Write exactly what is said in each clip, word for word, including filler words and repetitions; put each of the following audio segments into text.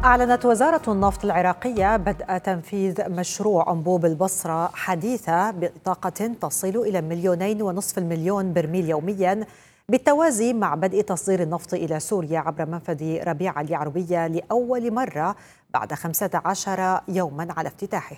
أعلنت وزارة النفط العراقية بدء تنفيذ مشروع أنبوب البصرة حديثة بطاقة تصل إلى مليونين ونصف المليون برميل يومياً، بالتوازي مع بدء تصدير النفط إلى سوريا عبر منفذ ربيعة اليعربية لأول مرة بعد خمسة عشر يوماً على افتتاحه.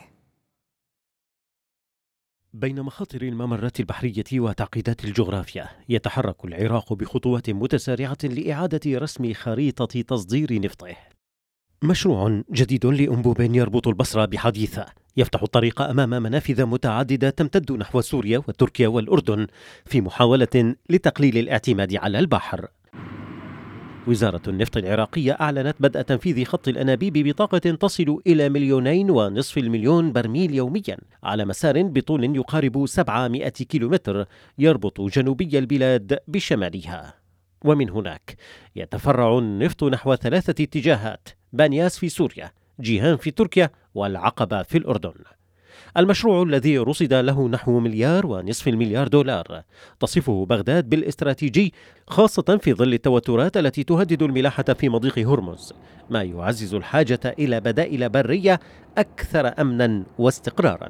بين مخاطر الممرات البحرية وتعقيدات الجغرافيا، يتحرك العراق بخطوات متسارعة لإعادة رسم خريطة تصدير نفطه. مشروع جديد لأنبوب يربط البصرة بحديثة يفتح الطريق أمام منافذ متعددة تمتد نحو سوريا وتركيا والأردن في محاولة لتقليل الاعتماد على البحر. وزارة النفط العراقية أعلنت بدء تنفيذ خط الأنابيب بطاقة تصل إلى مليونين ونصف المليون برميل يوميا على مسار بطول يقارب سبعمائة كيلومتر يربط جنوبي البلاد بشمالها. ومن هناك يتفرع النفط نحو ثلاثة اتجاهات: بانياس في سوريا، جيهان في تركيا، والعقبة في الأردن. المشروع الذي رصد له نحو مليار ونصف المليار دولار تصفه بغداد بالاستراتيجي، خاصة في ظل التوترات التي تهدد الملاحة في مضيق هرمز، ما يعزز الحاجة إلى بدائل برية أكثر أمنا واستقرارا.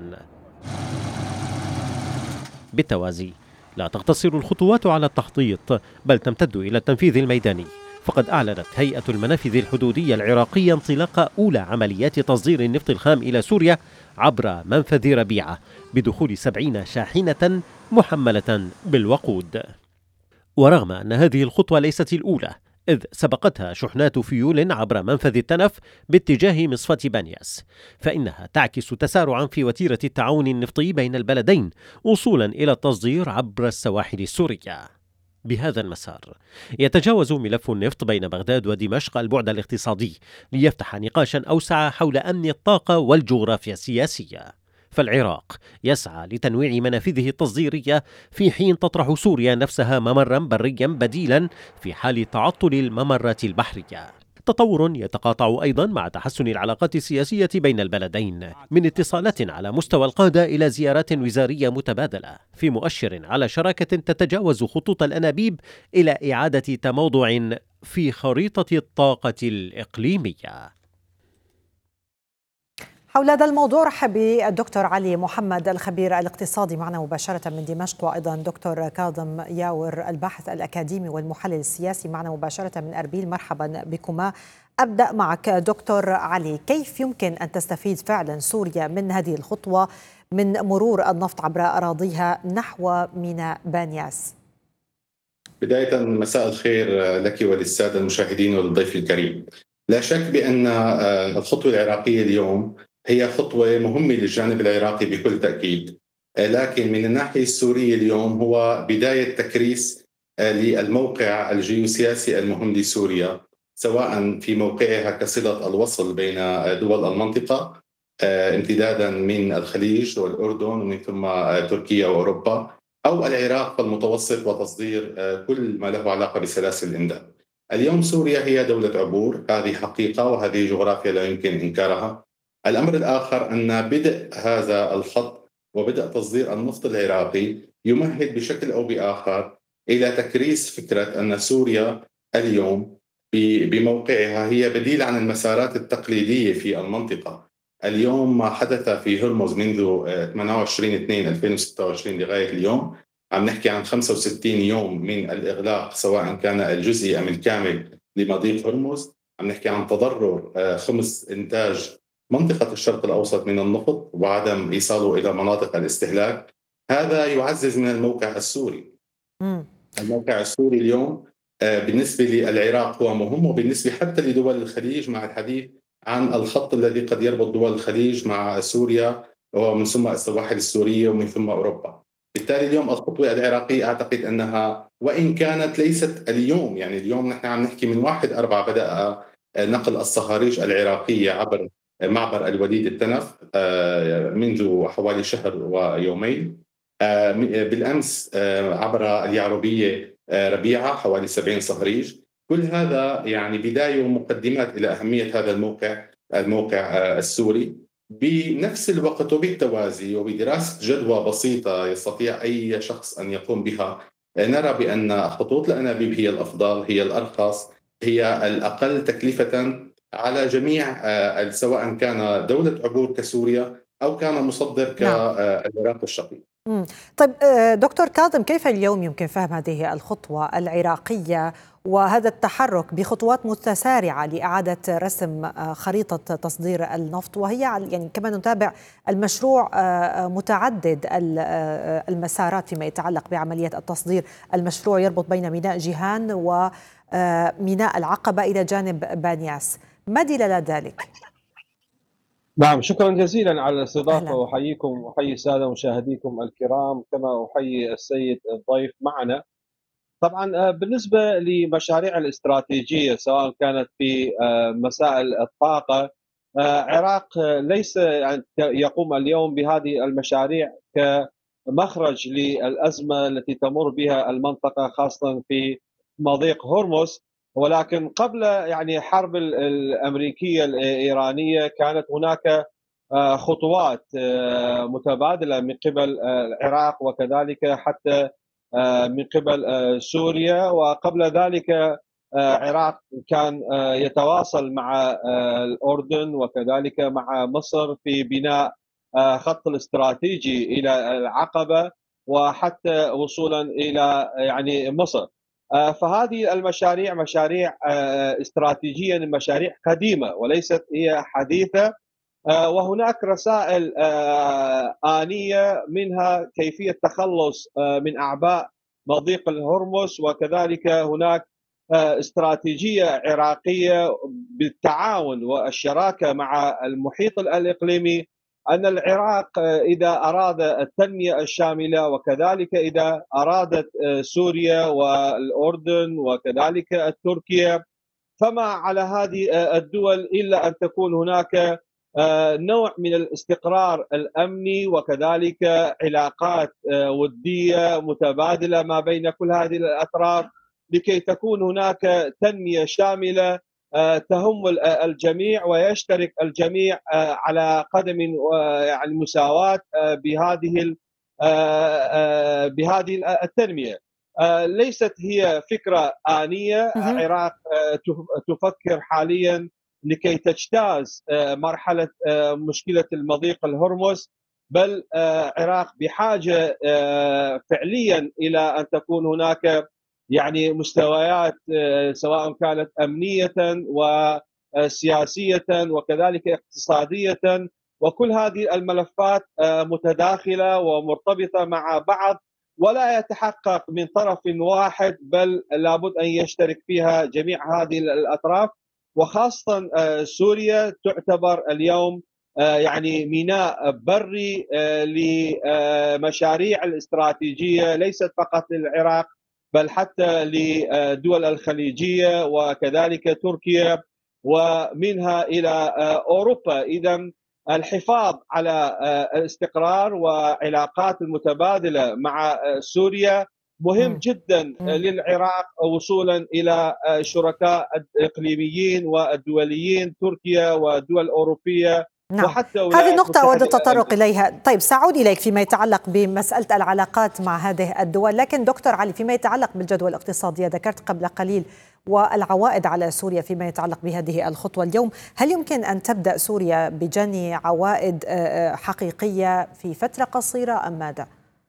بالتوازي، لا تقتصر الخطوات على التخطيط، بل تمتد إلى التنفيذ الميداني. فقد أعلنت هيئة المنافذ الحدودية العراقية انطلاق أولى عمليات تصدير النفط الخام إلى سوريا عبر منفذ ربيعة بدخول سبعين شاحنة محملة بالوقود. ورغم أن هذه الخطوة ليست الأولى، إذ سبقتها شحنات فيول عبر منفذ التنف باتجاه مصفاة بانياس، فإنها تعكس تسارعا في وتيرة التعاون النفطي بين البلدين وصولا إلى التصدير عبر السواحل السورية. بهذا المسار يتجاوز ملف النفط بين بغداد ودمشق البعد الاقتصادي ليفتح نقاشا أوسع حول أمن الطاقة والجغرافيا السياسية. فالعراق يسعى لتنويع منافذه التصديرية في حين تطرح سوريا نفسها ممرا بريا بديلا في حال تعطل الممرات البحرية. تطور يتقاطع أيضا مع تحسن العلاقات السياسية بين البلدين، من اتصالات على مستوى القادة إلى زيارات وزارية متبادلة، في مؤشر على شراكة تتجاوز خطوط الأنابيب إلى إعادة تموضع في خريطة الطاقة الإقليمية. حول هذا الموضوع رحب بالدكتور علي محمد الخبير الاقتصادي معنا مباشرة من دمشق، وأيضا دكتور كاظم ياور الباحث الأكاديمي والمحلل السياسي معنا مباشرة من أربيل. مرحبا بكما. أبدأ معك دكتور علي، كيف يمكن أن تستفيد فعلا سوريا من هذه الخطوة من مرور النفط عبر أراضيها نحو ميناء بانياس؟ بداية مساء الخير لك وللسادة المشاهدين وللضيف الكريم. لا شك بأن الخطوة العراقية اليوم هي خطوة مهمة للجانب العراقي بكل تأكيد، لكن من الناحية السورية اليوم هو بداية تكريس للموقع الجيوسياسي المهم لسوريا، سواء في موقعها كصلة الوصل بين دول المنطقة امتدادا من الخليج والأردن ومن ثم تركيا وأوروبا، أو العراق المتوسط وتصدير كل ما له علاقة بسلاسل الإمداد. اليوم سوريا هي دولة عبور، هذه حقيقة وهذه جغرافيا لا يمكن إنكارها. الأمر الآخر أن بدء هذا الخط وبدء تصدير النفط العراقي يمهد بشكل أو بآخر إلى تكريس فكرة أن سوريا اليوم بموقعها هي بديل عن المسارات التقليدية في المنطقة. اليوم ما حدث في هرمز منذ ثمانية وعشرين اثنين ألفين وستة وعشرين لغاية اليوم، عم نحكي عن خمسة وستين يوم من الإغلاق سواء كان الجزئي أم الكامل لمضيق هرمز. عم نحكي عن تضرر خمس إنتاج منطقة الشرق الأوسط من النفط وعدم إيصاله إلى مناطق الاستهلاك. هذا يعزز من الموقع السوري. م. الموقع السوري اليوم بالنسبة للعراق هو مهم، وبالنسبة حتى لدول الخليج مع الحديث عن الخط الذي قد يربط دول الخليج مع سوريا ومن ثم السواحل السورية ومن ثم أوروبا. بالتالي اليوم الخطوة العراقية أعتقد أنها وإن كانت ليست اليوم، يعني اليوم نحن عم نحكي من واحد أربعة بدأ نقل الصهاريج العراقية عبر معبر الوليد التنف منذ حوالي شهر ويومين. بالأمس عبر اليعربية ربيعة حوالي سبعين صهريج. كل هذا يعني بداية ومقدمات إلى أهمية هذا الموقع الموقع السوري. بنفس الوقت وبالتوازي وبدراسة جدوى بسيطة يستطيع أي شخص أن يقوم بها، نرى بأن خطوط الأنابيب هي الأفضل، هي الأرخص، هي الأقل تكلفة على جميع سواء كان دولة عبور كسوريا أو كان مصدر كالعراق الشقيق. طيب دكتور كاظم، كيف اليوم يمكن فهم هذه الخطوة العراقية وهذا التحرك بخطوات متسارعة لإعادة رسم خريطة تصدير النفط، وهي يعني كما نتابع المشروع متعدد المسارات فيما يتعلق بعملية التصدير؟ المشروع يربط بين ميناء جيهان وميناء العقبة إلى جانب بانياس، ما دلالة ذلك؟ نعم، شكرا جزيلا على الاستضافة، وأحييكم وأحيي السادة مشاهديكم الكرام، كما أحيي السيد الضيف معنا. طبعا بالنسبة لمشاريع الاستراتيجية سواء كانت في مسائل الطاقة، العراق ليس يقوم اليوم بهذه المشاريع كمخرج للأزمة التي تمر بها المنطقة خاصة في مضيق هرمز، ولكن قبل يعني حرب الأمريكية الإيرانية كانت هناك خطوات متبادلة من قبل العراق وكذلك حتى من قبل سوريا، وقبل ذلك العراق كان يتواصل مع الأردن وكذلك مع مصر في بناء خط الاستراتيجي إلى العقبة وحتى وصولا إلى يعني مصر. فهذه المشاريع مشاريع استراتيجية، مشاريع قديمة وليست هي حديثة، وهناك رسائل آنية منها كيفية التخلص من أعباء مضيق الهرمز، وكذلك هناك استراتيجية عراقية بالتعاون والشراكة مع المحيط الإقليمي، أن العراق إذا أراد التنمية الشاملة وكذلك إذا أرادت سوريا والأردن وكذلك تركيا، فما على هذه الدول إلا أن تكون هناك نوع من الاستقرار الأمني وكذلك علاقات ودية متبادلة ما بين كل هذه الأطراف، لكي تكون هناك تنمية شاملة تهم الجميع ويشترك الجميع على قدم يعني مساواة بهذه بهذه التنمية. ليست هي فكرة آنية. العراق تفكر حاليا لكي تجتاز مرحلة مشكلة المضيق الهرمز، بل العراق بحاجة فعليا إلى أن تكون هناك يعني مستويات سواء كانت أمنية وسياسية وكذلك اقتصادية، وكل هذه الملفات متداخلة ومرتبطة مع بعض ولا يتحقق من طرف واحد، بل لابد أن يشترك فيها جميع هذه الأطراف، وخاصة سوريا تعتبر اليوم يعني ميناء بري لمشاريع الاستراتيجية ليست فقط للعراق بل حتى لدول الخليجية وكذلك تركيا ومنها إلى أوروبا. إذن الحفاظ على الاستقرار وعلاقات المتبادلة مع سوريا مهم جدا للعراق وصولا إلى شركاء الإقليميين والدوليين تركيا والدول الأوروبية. نعم. وحتى هذه النقطة أود التطرق إليها. طيب سأعود إليك فيما يتعلق بمسألة العلاقات مع هذه الدول، لكن دكتور علي فيما يتعلق بالجدوى الاقتصادية ذكرت قبل قليل والعوائد على سوريا فيما يتعلق بهذه الخطوة اليوم، هل يمكن أن تبدأ سوريا بجني عوائد حقيقية في فترة قصيرة أم ماذا؟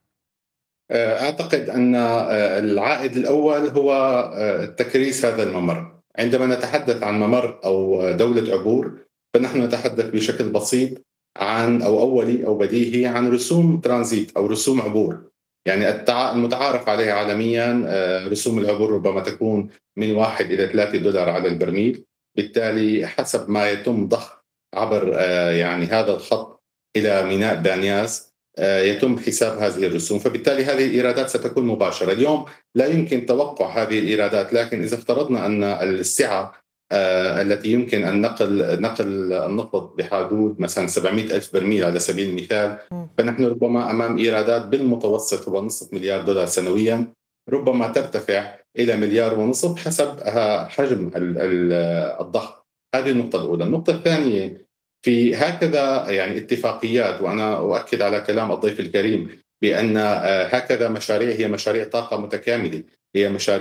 أعتقد أن العائد الأول هو تكريس هذا الممر. عندما نتحدث عن ممر أو دولة عبور فنحن نتحدث بشكل بسيط عن أو أولي أو بديهي عن رسوم ترانزيت أو رسوم عبور. يعني المتعارف عليها عالميا رسوم العبور ربما تكون من واحد إلى ثلاثة دولار على البرميل، بالتالي حسب ما يتم ضخ عبر يعني هذا الخط إلى ميناء بانياس يتم حساب هذه الرسوم، فبالتالي هذه الإيرادات ستكون مباشرة. اليوم لا يمكن توقع هذه الإيرادات، لكن إذا افترضنا أن السعة آه التي يمكن أن نقل نقل النفط بحدود مثلا سبعمئة ألف برميل على سبيل المثال، فنحن ربما أمام إيرادات بالمتوسط هو نصف مليار دولار سنويا، ربما ترتفع إلى مليار ونصف حسب حجم الضخ. هذه النقطة الأولى. النقطة الثانية، في هكذا يعني اتفاقيات، وأنا أؤكد على كلام الضيف الكريم بأن هكذا مشاريع هي مشاريع طاقة متكاملة، هي مشاريع